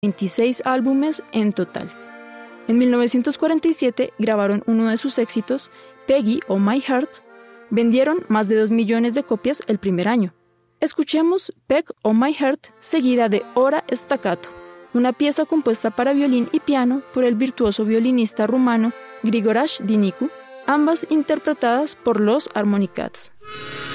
26 álbumes en total. En 1947 grabaron uno de sus éxitos, Peggy o My Heart. Vendieron más de 2 millones de copias el primer año. Escuchemos Peg o My Heart seguida de Ora Staccato, una pieza compuesta para violín y piano por el virtuoso violinista rumano Grigoraș Dinicu, ambas interpretadas por los Harmonicats.